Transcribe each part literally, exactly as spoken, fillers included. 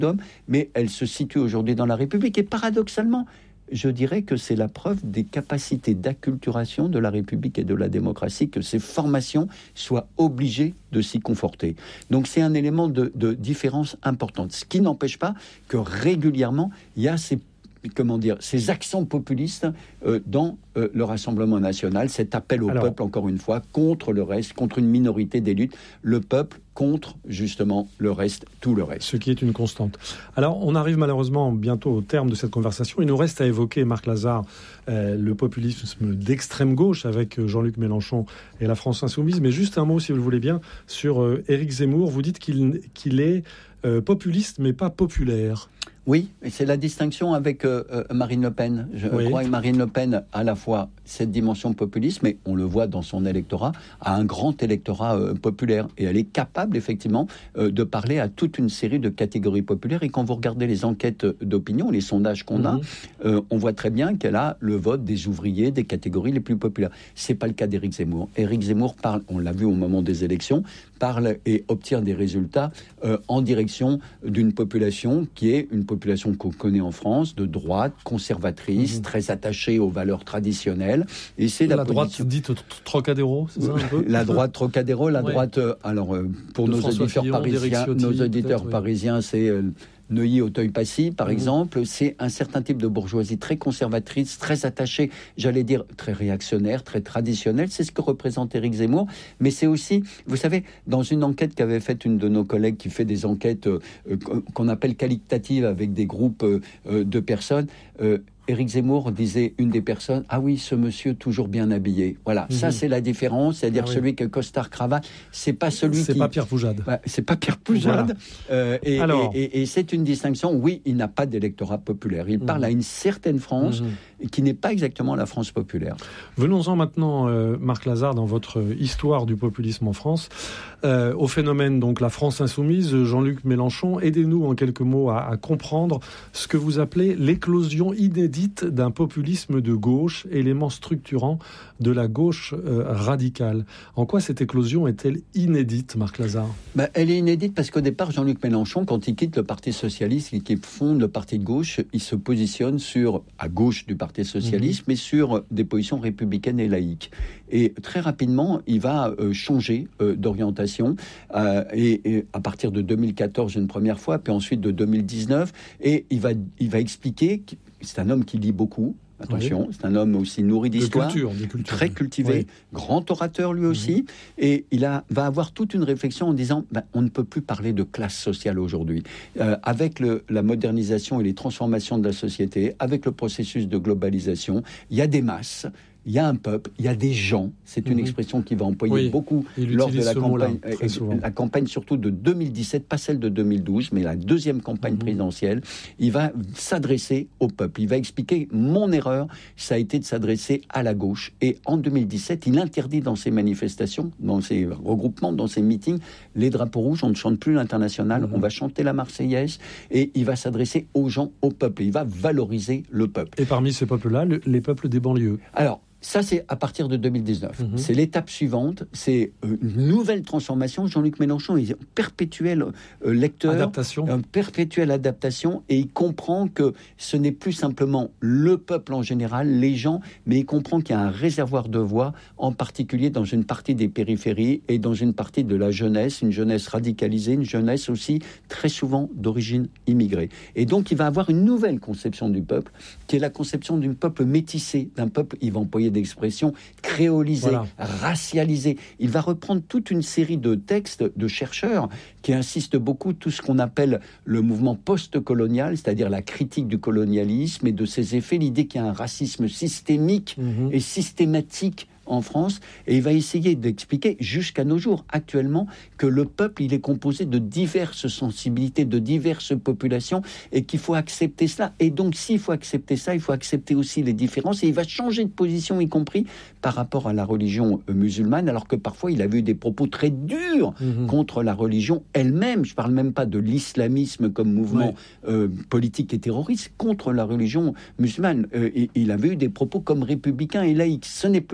référendum, mais elle se situe aujourd'hui dans la République. Et paradoxalement, je dirais que c'est la preuve des capacités d'acculturation de la République et de la démocratie, que ces formations soient obligées de s'y conforter. Donc c'est un élément de, de différence importante. Ce qui n'empêche pas que régulièrement, il y a ces comment dire, ces accents populistes euh, dans euh, le Rassemblement national, cet appel au Alors, peuple, encore une fois, contre le reste, contre une minorité d'élite, le peuple contre, justement, le reste, tout le reste. Ce qui est une constante. Alors, on arrive malheureusement bientôt au terme de cette conversation. Il nous reste à évoquer, Marc Lazare, euh, le populisme d'extrême gauche avec Jean-Luc Mélenchon et la France insoumise. Mais juste un mot, si vous le voulez bien, sur euh, Éric Zemmour. Vous dites qu'il, qu'il est euh, populiste, mais pas populaire. Oui, et c'est la distinction avec euh, euh, Marine Le Pen. Je oui. crois que Marine Le Pen a à la fois cette dimension populiste, mais on le voit dans son électorat, a un grand électorat euh, populaire. Et elle est capable, effectivement, euh, de parler à toute une série de catégories populaires. Et quand vous regardez les enquêtes d'opinion, les sondages qu'on mmh. a, euh, on voit très bien qu'elle a le vote des ouvriers, des catégories les plus populaires. C'est pas le cas d'Éric Zemmour. Éric Zemmour parle, on l'a vu au moment des élections, parle et obtient des résultats euh, en direction d'une population qui est une population qu'on connaît en France, de droite, conservatrice, mmh. très attachée aux valeurs traditionnelles. Et c'est la, la droite position... dite Trocadéro, c'est ça un peu La droite Trocadéro, la ouais. droite... Euh, alors, euh, pour de nos François auditeurs Fillon, parisiens, Ciotti, nos auditeurs parisiens, oui. c'est... Euh, Neuilly, Auteuil-Passy, par mmh. exemple, c'est un certain type de bourgeoisie très conservatrice, très attachée, j'allais dire très réactionnaire, très traditionnelle. C'est ce que représente Éric Zemmour. Mais c'est aussi, vous savez, dans une enquête qu'avait faite une de nos collègues qui fait des enquêtes euh, qu'on appelle qualitatives avec des groupes euh, de personnes, euh, Éric Zemmour disait, une des personnes, ah oui, ce monsieur toujours bien habillé. Voilà, mmh. ça c'est la différence, c'est-à-dire ah oui. celui qui a costard cravate, c'est pas celui c'est qui... C'est pas Pierre Poujade. Bah, c'est pas Pierre Poujade. Voilà. Euh, et, Alors... et, et, et c'est une distinction, oui, il n'a pas d'électorat populaire. Il mmh. parle à une certaine France mmh. qui n'est pas exactement la France populaire. Venons-en maintenant, euh, Marc Lazare, dans votre histoire du populisme en France, euh, au phénomène, donc la France insoumise, Jean-Luc Mélenchon. Aidez-nous en quelques mots à, à comprendre ce que vous appelez l'éclosion inédite d'un populisme de gauche, élément structurant de la gauche euh, radicale. En quoi cette éclosion est-elle inédite, Marc Lazare ? Ben, elle est inédite parce qu'au départ, Jean-Luc Mélenchon, quand il quitte le Parti socialiste et qu'il fonde le Parti de gauche, il se positionne sur, à gauche du Parti socialiste, mmh. mais sur des positions républicaines et laïques. Et très rapidement, il va euh, changer euh, d'orientation, euh, et, et à partir de deux mille quatorze une première fois, puis ensuite de deux mille dix-neuf, et il va, il va expliquer, c'est un homme qui lit beaucoup, attention, oui. c'est un homme aussi nourri d'histoire, de culture, de culture. très cultivé, oui. grand orateur lui aussi, mmh. et il a, va avoir toute une réflexion en disant, ben, on ne peut plus parler de classe sociale aujourd'hui. Euh, avec le, la modernisation et les transformations de la société, avec le processus de globalisation, il y a des masses, il y a un peuple, il y a des gens, c'est une mmh. expression qu'il va employer oui, beaucoup lors de la campagne, euh, la campagne surtout de deux mille dix-sept, pas celle de deux mille douze, mais la deuxième campagne mmh. présidentielle. Il va s'adresser au peuple, il va expliquer, mon erreur, ça a été de s'adresser à la gauche. Et en deux mille dix-sept, il interdit dans ses manifestations, dans ses regroupements, dans ses meetings, les drapeaux rouges, on ne chante plus l'international, mmh. on va chanter la Marseillaise, et il va s'adresser aux gens, au peuple, il va valoriser le peuple. Et parmi ces peuples-là, le, les peuples des banlieues. Alors, ça, c'est à partir de deux mille dix-neuf. Mmh. C'est l'étape suivante. C'est une nouvelle transformation. Jean-Luc Mélenchon est un perpétuel euh, lecteur. Adaptation. Un perpétuel adaptation. Et il comprend que ce n'est plus simplement le peuple en général, les gens, mais il comprend qu'il y a un réservoir de voix, en particulier dans une partie des périphéries et dans une partie de la jeunesse, une jeunesse radicalisée, une jeunesse aussi très souvent d'origine immigrée. Et donc, il va avoir une nouvelle conception du peuple, qui est la conception d'un peuple métissé, d'un peuple, il va employer d'expression créolisée, voilà. racialisée. Il va reprendre toute une série de textes de chercheurs qui insistent beaucoup tout ce qu'on appelle le mouvement post-colonial, c'est-à-dire la critique du colonialisme et de ses effets, l'idée qu'il y a un racisme systémique mmh. et systématique en France, et il va essayer d'expliquer jusqu'à nos jours, actuellement, que le peuple, il est composé de diverses sensibilités, de diverses populations, et qu'il faut accepter cela. Et donc, s'il faut accepter ça, il faut accepter aussi les différences, et il va changer de position, y compris par rapport à la religion musulmane, alors que parfois, il avait eu des propos très durs mmh. contre la religion elle-même. Je ne parle même pas de l'islamisme comme mouvement oui. euh, politique et terroriste, contre la religion musulmane. Euh, et, il avait eu des propos comme républicains et laïcs. Ce n'est plus le cas.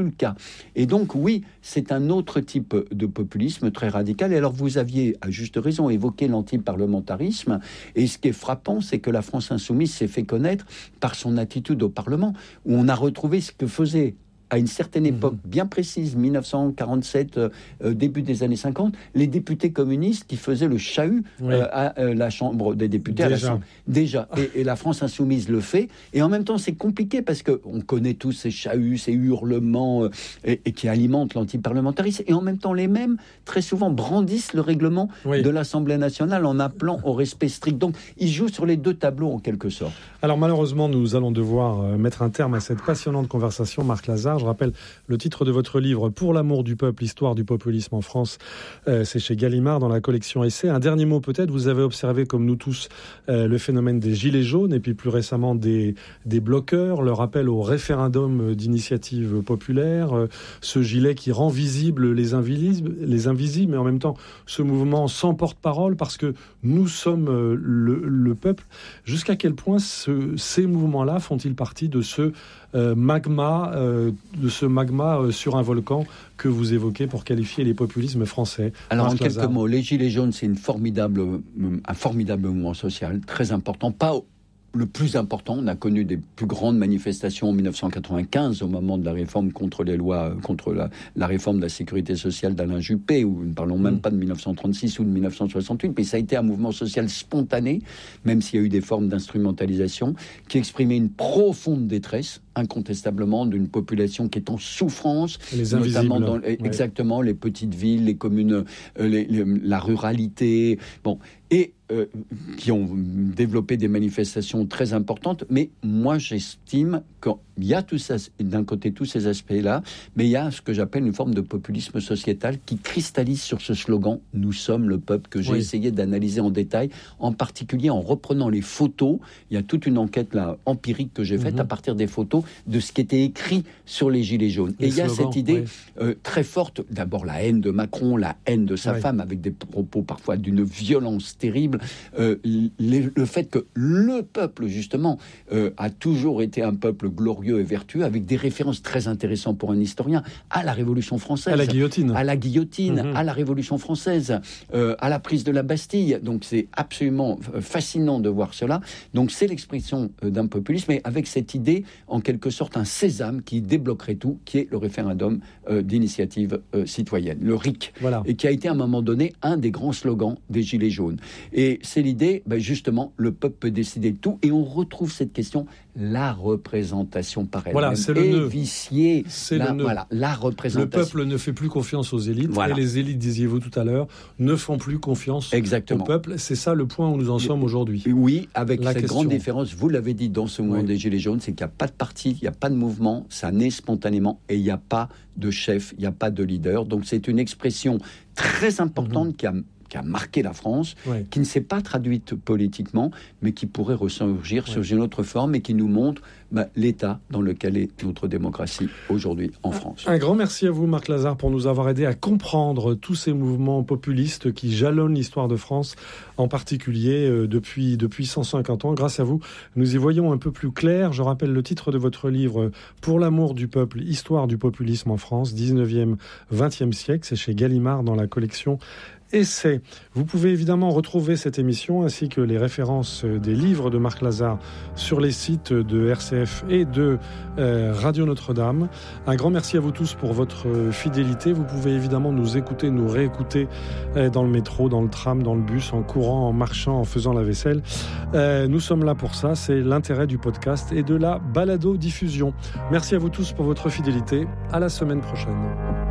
Et donc, oui, c'est un autre type de populisme très radical. Et alors, vous aviez, à juste raison, évoqué l'antiparlementarisme. Et ce qui est frappant, c'est que la France insoumise s'est fait connaître par son attitude au Parlement, où on a retrouvé ce que faisait à une certaine époque bien précise, dix-neuf cent quarante-sept, euh, début des années cinquante, les députés communistes qui faisaient le chahut oui. euh, à euh, la Chambre des députés. Déjà. À la Chambre. Déjà. Et, et la France insoumise le fait. Et en même temps, c'est compliqué parce qu'on connaît tous ces chahuts, ces hurlements euh, et, et qui alimentent l'antiparlementarisme. Et en même temps, les mêmes, très souvent, brandissent le règlement oui. de l'Assemblée nationale en appelant au respect strict. Donc, ils jouent sur les deux tableaux, en quelque sorte. Alors, malheureusement, nous allons devoir euh, mettre un terme à cette passionnante conversation, Marc Lazare. Je rappelle le titre de votre livre « Pour l'amour du peuple, histoire du populisme en France ». Euh, c'est chez Gallimard dans la collection Essai. Un dernier mot peut-être, vous avez observé comme nous tous euh, le phénomène des gilets jaunes et puis plus récemment des, des bloqueurs, leur appel au référendum d'initiative populaire, euh, ce gilet qui rend visibles les invisibles, les invisibles, mais en même temps ce mouvement sans porte-parole parce que nous sommes euh, le, le peuple. Jusqu'à quel point ce, ces mouvements-là font-ils partie de ce euh, magma euh, de ce magma euh, sur un volcan que vous évoquez pour qualifier les populismes français? Alors, Marc en quelques Lazare. mots, les Gilets jaunes, c'est une formidable, un formidable mouvement social, très important, pas le plus important. On a connu des plus grandes manifestations en dix-neuf cent quatre-vingt-quinze, au moment de la réforme contre les lois, contre la, la réforme de la sécurité sociale d'Alain Juppé, où nous ne parlons même mmh. pas de dix-neuf cent trente-six ou de dix-neuf cent soixante-huit, mais ça a été un mouvement social spontané, même s'il y a eu des formes d'instrumentalisation, qui exprimait une profonde détresse, incontestablement, d'une population qui est en souffrance, les notamment dans ouais. exactement les petites villes, les communes, euh, les, les, la ruralité, bon, et euh, qui ont développé des manifestations très importantes. Mais moi, j'estime qu'il y a tout ça, d'un côté tous ces aspects-là, mais il y a ce que j'appelle une forme de populisme sociétal qui cristallise sur ce slogan « Nous sommes le peuple » que j'ai oui. essayé d'analyser en détail, en particulier en reprenant les photos. Il y a toute une enquête là empirique que j'ai faite mm-hmm. à partir des photos de ce qui était écrit sur les Gilets jaunes. Les Et il y a slogans, cette idée oui. euh, très forte, d'abord la haine de Macron, la haine de sa oui. femme, avec des propos parfois d'une violence terrible, euh, les, le fait que le peuple, justement, euh, a toujours été un peuple glorieux et vertueux, avec des références très intéressantes pour un historien, à la Révolution française. À la guillotine. À la guillotine, mm-hmm. à la Révolution française, euh, à la prise de la Bastille. Donc c'est absolument fascinant de voir cela. Donc c'est l'expression d'un populisme, mais avec cette idée, en quelque sorte, un sésame qui débloquerait tout, qui est le référendum euh, d'initiative euh, citoyenne, le R I C, voilà. et qui a été à un moment donné un des grands slogans des Gilets jaunes. Et c'est l'idée, ben justement, le peuple peut décider de tout, et on retrouve cette question, la représentation par elle-même voilà, c'est le est nœud. viciée. C'est la, le nœud. Voilà, la représentation. Le peuple ne fait plus confiance aux élites, voilà. et les élites, disiez-vous tout à l'heure, ne font plus confiance Exactement. au peuple. C'est ça le point où nous en sommes aujourd'hui. Oui, avec la cette question. grande différence, vous l'avez dit dans ce mouvement oui. des Gilets jaunes, c'est qu'il n'y a pas de parti, il n'y a pas de mouvement, ça naît spontanément, et il n'y a pas de chef, il n'y a pas de leader. Donc c'est une expression très importante mmh. qui a qui a marqué la France, ouais. qui ne s'est pas traduite politiquement, mais qui pourrait ressurgir ouais. sous une autre forme et qui nous montre bah, l'état dans lequel est notre démocratie aujourd'hui en France. Un grand merci à vous, Marc Lazare, pour nous avoir aidé à comprendre tous ces mouvements populistes qui jalonnent l'histoire de France, en particulier euh, depuis, depuis cent cinquante ans. Grâce à vous, nous y voyons un peu plus clair. Je rappelle le titre de votre livre « Pour l'amour du peuple, histoire du populisme en France, dix-neuvième vingtième siècle ». C'est chez Gallimard dans la collection Essai. Vous pouvez évidemment retrouver cette émission ainsi que les références des livres de Marc Lazare sur les sites de R C F et de euh, Radio Notre-Dame. Un grand merci à vous tous pour votre fidélité. Vous pouvez évidemment nous écouter, nous réécouter euh, dans le métro, dans le tram, dans le bus, en courant, en marchant, en faisant la vaisselle. Euh, nous sommes là pour ça. C'est l'intérêt du podcast et de la balado-diffusion. Merci à vous tous pour votre fidélité. À la semaine prochaine.